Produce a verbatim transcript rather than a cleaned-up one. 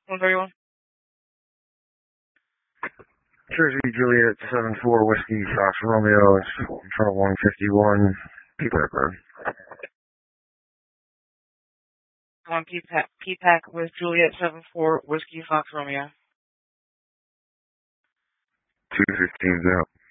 one thirty-one. Jersey Juliet seven four Whiskey Fox Romeo. It's control one fifty-one P-Pack Road. One P-Pack, P-Pack with Juliet seven four Whiskey Fox Romeo. two fifteens out.